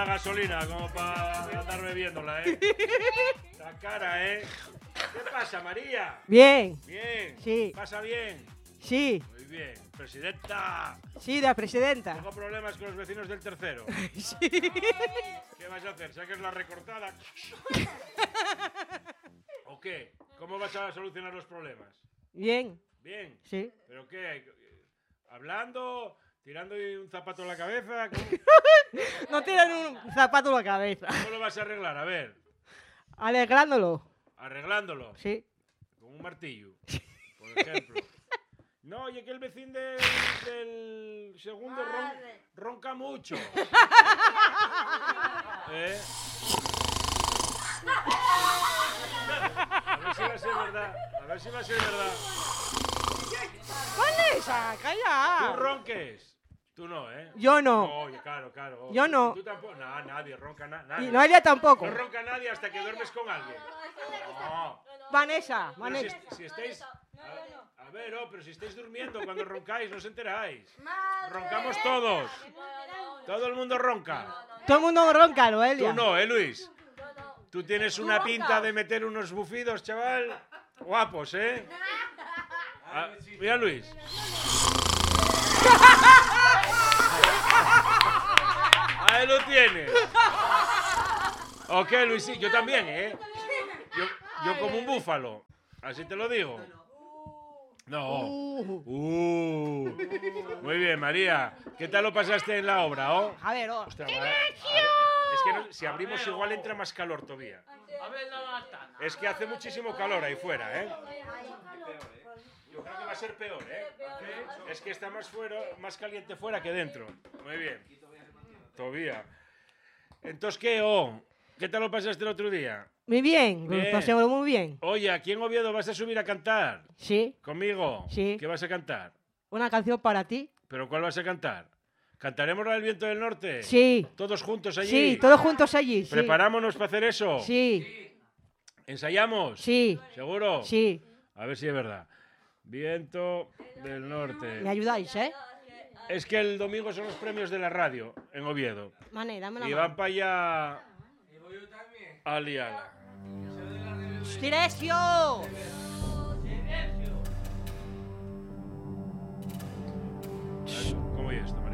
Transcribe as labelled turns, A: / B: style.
A: La gasolina, como para andar bebiéndola, ¿eh? La cara, ¿eh? ¿Qué pasa, María?
B: Bien.
A: Bien.
B: Sí.
A: ¿Pasa bien?
B: Sí.
A: Muy bien. Presidenta.
B: Sí, la presidenta.
A: Tengo problemas con los vecinos del tercero.
B: Sí.
A: ¿Qué vas a hacer? ¿Saques la recortada? ¿O qué? ¿Cómo vas a solucionar los problemas?
B: Bien.
A: Bien.
B: Sí.
A: ¿Pero qué? ¿Hablando? ¿Tirando un zapato en la cabeza?
B: No tiran un zapato en la cabeza.
A: ¿Cómo lo vas a arreglar? A ver.
B: Alegrándolo.
A: Arreglándolo.
B: Sí.
A: Con un martillo, por ejemplo. No, oye, que el vecino del segundo ronca mucho. ¿Eh? A ver si va a ser verdad. A ver si va a ser verdad.
B: Vanessa,
A: ¿Tú
B: calla.
A: ronques? Tú no, ¿eh?
B: Yo no.
A: No, oye, claro.
B: Yo no.
A: ¿Tú tampoco? No, nadie ronca.
B: Y
A: Nadie.
B: Noelia tampoco.
A: No ronca nadie hasta que duermes con alguien. No.
B: Vanessa.
A: Pero si estáis... A ver, pero si estáis durmiendo cuando roncáis, no os enteráis. Roncamos todos. Todo el mundo ronca.
B: Todo el mundo ronca, Noelia.
A: Tú no, Luis? Tú tienes una pinta de meter unos bufidos, chaval. Guapos, ¿eh? Mira, Luis. Ahí lo tienes. Ok, Luis, sí, yo también, ¿eh? Yo como un búfalo. Así te lo digo. No. Muy bien, María. ¿Qué tal lo pasaste en la obra, oh?
B: A ver,
A: Ostras, es que si abrimos igual entra más calor todavía. Es que hace muchísimo calor ahí fuera, ¿eh? Yo creo que va a ser peor, ¿eh? Es que está más caliente fuera que dentro. Muy bien. Todavía. Entonces, ¿qué, ¿Qué tal lo pasaste el otro día?
B: muy bien.
A: Bien.
B: Pasémoslo muy bien.
A: Oye, aquí en Oviedo vas a subir a cantar.
B: Sí.
A: ¿Conmigo?
B: Sí.
A: ¿Qué vas a cantar?
B: Una canción para ti.
A: ¿Pero cuál vas a cantar? ¿Cantaremos la del Viento del Norte?
B: Sí.
A: ¿Todos juntos allí?
B: Sí, todos juntos allí. Sí.
A: ¿Preparámonos para hacer eso?
B: Sí.
A: ¿Ensayamos?
B: Sí.
A: ¿Seguro?
B: Sí.
A: A ver si es verdad. Viento del Norte.
B: Me ayudáis, ¿eh?
A: Es que el domingo son los premios de la radio en Oviedo.
B: Mané, dame la
A: Y
B: mano.
A: van para allá a liarla.
B: ¡Silencio!
A: ¿Cómo es esto, María?